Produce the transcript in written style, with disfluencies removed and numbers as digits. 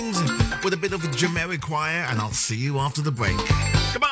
with a bit of Jamiroquai, and I'll see you after the break. Come on.